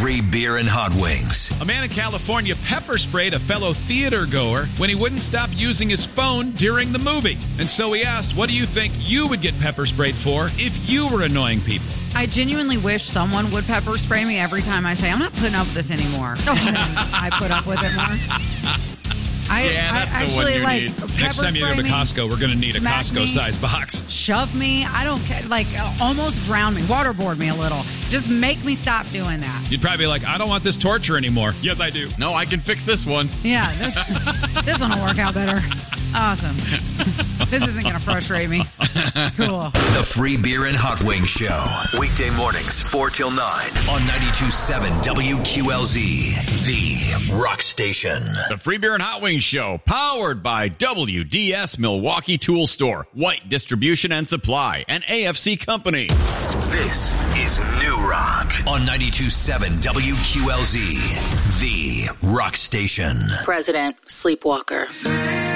Free beer and hot wings. A man in California pepper sprayed a fellow theater goer when he wouldn't stop using his phone during the movie. And so we asked, what do you think you would get pepper sprayed for if you were annoying people? I genuinely wish someone would pepper spray me every time I say, I'm not putting up with this anymore. I put up with it more. That's I the one you like need. Next time you go to Costco, we're going to need a smack Costco-sized box. Shove me. I don't care. Like, almost drown me. Waterboard me a little. Just make me stop doing that. You'd probably be like, I don't want this torture anymore. Yes, I do. No, I can fix this one. Yeah, this one will work out better. Awesome. This isn't going to frustrate me. Cool. The Free Beer and Hot Wings Show. Weekday mornings, 4 till 9 on 92.7 WQLZ, the rock station. The Free Beer and Hot Wings Show, powered by WDS Milwaukee Tool Store, White Distribution and Supply, and AFC Company. This is New Rock on 92.7 WQLZ, the rock station. President Sleepwalker.